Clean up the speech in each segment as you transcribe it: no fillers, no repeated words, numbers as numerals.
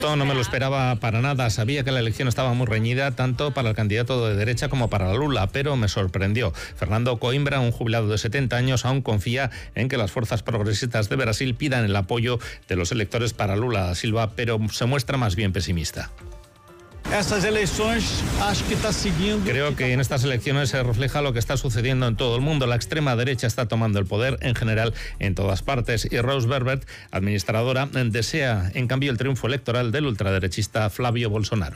No me lo esperaba para nada. Sabía que la elección estaba muy reñida tanto para el candidato de derecha como para Lula, pero me sorprendió. Fernando Coimbra, un jubilado de 70 años, aún confía en que las fuerzas progresistas de Brasil pidan el apoyo de los electores para Lula da Silva, pero se muestra más bien pesimista. Creo que en estas elecciones se refleja lo que está sucediendo en todo el mundo. La extrema derecha está tomando el poder en general en todas partes y Rose Berbert, administradora, desea en cambio el triunfo electoral del ultraderechista Flávio Bolsonaro.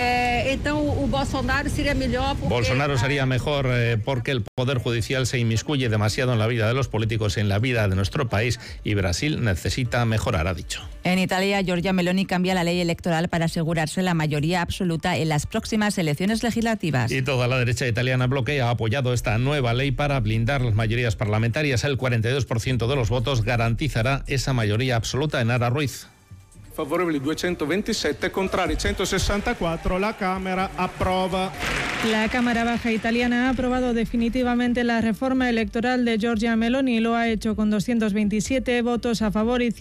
Bolsonaro sería mejor porque el Poder Judicial se inmiscuye demasiado en la vida de los políticos, en la vida de nuestro país, y Brasil necesita mejorar, ha dicho. En Italia, Giorgia Meloni cambia la ley electoral para asegurarse la mayoría absoluta en las próximas elecciones legislativas. Y toda la derecha italiana bloquea, ha apoyado esta nueva ley para blindar las mayorías parlamentarias. El 42% de los votos garantizará esa mayoría absoluta. Enara Ruiz. Favorevoli 227, contrari 164, la Cámara aprueba. La Cámara Baja italiana ha aprobado definitivamente la reforma electoral de Giorgia Meloni. Lo ha hecho con 227 votos a favor y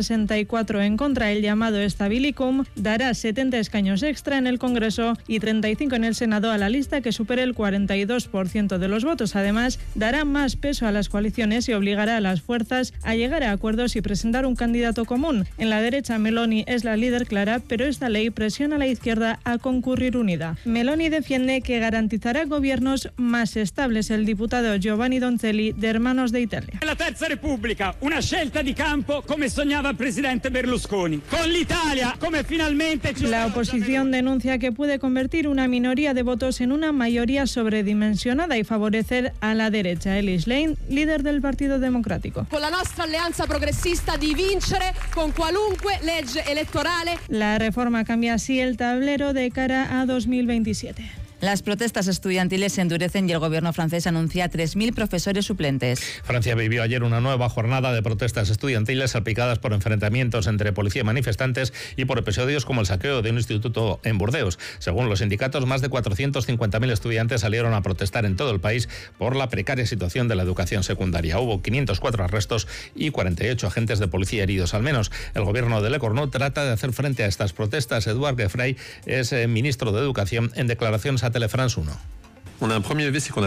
164 en contra. El llamado Stabilicum dará 70 escaños extra en el Congreso y 35 en el Senado a la lista que supere el 42% de los votos. Además, dará más peso a las coaliciones y obligará a las fuerzas a llegar a acuerdos y presentar un candidato común. En la derecha, Meloni es la líder clara, pero esta ley presiona a la izquierda a concurrir unida. Meloni defiende que garantizará gobiernos más estables. El diputado Giovanni Donzelli, de Hermanos de Italia. La Terza Repubblica, una scelta di campo come sognava il presidente Berlusconi. Con l'Italia, come finalmente... La oposición denuncia que puede convertir una minoría de votos en una mayoría sobredimensionada y favorecer a la derecha. Ellis Lane, líder del Partido Democrático. Con la nostra alleanza progressista di vincere con qualunque legge electorale. La reforma cambia así el tablero de cara a 2027. Las protestas estudiantiles se endurecen y el gobierno francés anuncia 3.000 profesores suplentes. Francia vivió ayer una nueva jornada de protestas estudiantiles salpicadas por enfrentamientos entre policía y manifestantes y por episodios como el saqueo de un instituto en Burdeos. Según los sindicatos, más de 450.000 estudiantes salieron a protestar en todo el país por la precaria situación de la educación secundaria. Hubo 504 arrestos y 48 agentes de policía heridos al menos. El gobierno de Le Cornu trata de hacer frente a estas protestas. Edouard Gueffrey es ministro de Educación en declaraciones a Telefrance 1. En primer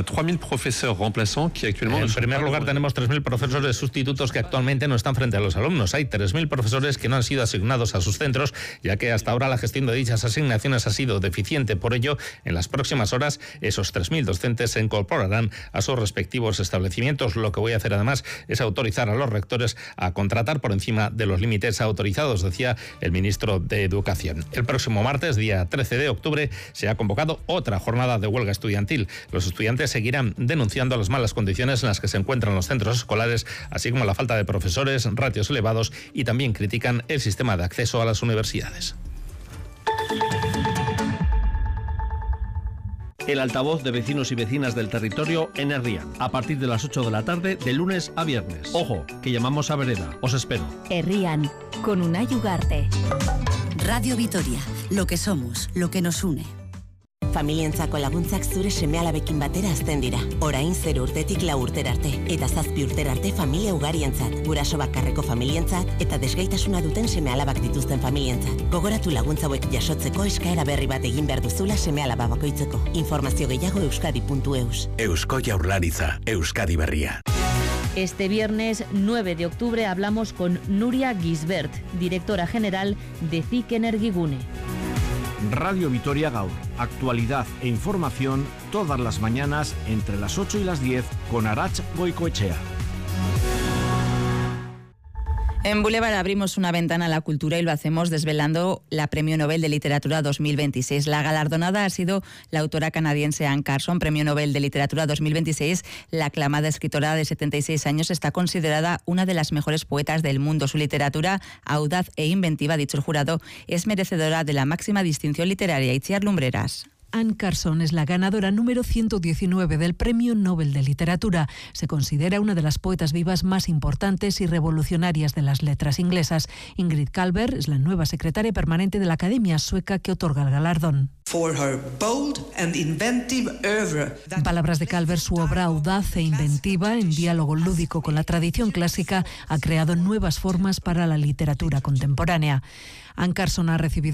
lugar, tenemos 3.000 profesores sustitutos que actualmente no están frente a los alumnos. Hay 3.000 profesores que no han sido asignados a sus centros, ya que hasta ahora la gestión de dichas asignaciones ha sido deficiente. Por ello, en las próximas horas, esos 3.000 docentes se incorporarán a sus respectivos establecimientos. Lo que voy a hacer además es autorizar a los rectores a contratar por encima de los límites autorizados, decía el ministro de Educación. El próximo martes, día 13 de octubre, se ha convocado otra jornada de huelga estudiantil. Los estudiantes seguirán denunciando las malas condiciones en las que se encuentran los centros escolares, así como la falta de profesores, ratios elevados, y también critican el sistema de acceso a las universidades. El altavoz de vecinos y vecinas del territorio en Herrián, a partir de las 8 de la tarde, de lunes a viernes. Ojo, que llamamos a vereda. Os espero. Herrián, con Unai Ugarte. Radio Vitoria, lo que somos, lo que nos une. Familientzako laguntzak zure seme-alabekin batera azten dira. Orain 0 urtetik 4 urtera arte, eta 7 urtera arte familia ugarientzat, guraso bakarreko familientzat eta desgaitasuna duten seme-alabak dituzten familientzat. Gogoratu laguntza hauek jasotzeko eskaera berri bat egin behar duzula seme-alaba bakoitzeko. Informazio gehiago euskadi.eus. Eusko Jaurlaritza, Euskadi Berria. Este viernes 9 de octubre hablamos con Nuria Gisbert, directora general de CIC Energigune. Radio Vitoria Gaur, actualidad e información todas las mañanas entre las 8 y las 10 con Arach Goicoechea. En Boulevard abrimos una ventana a la cultura y lo hacemos desvelando la Premio Nobel de Literatura 2026. La galardonada ha sido la autora canadiense Anne Carson, Premio Nobel de Literatura 2026. La aclamada escritora de 76 años está considerada una de las mejores poetas del mundo. Su literatura, audaz e inventiva, ha dicho el jurado, es merecedora de la máxima distinción literaria. Itziar Lumbreras. Anne Carson es la ganadora número 119 del Premio Nobel de Literatura. Se considera una de las poetas vivas más importantes y revolucionarias de las letras inglesas. Ingrid Calver es la nueva secretaria permanente de la Academia Sueca que otorga el galardón. En palabras de Calver, su obra audaz e inventiva, en diálogo lúdico con la tradición clásica, ha creado nuevas formas para la literatura contemporánea. Anne Carson ha recibido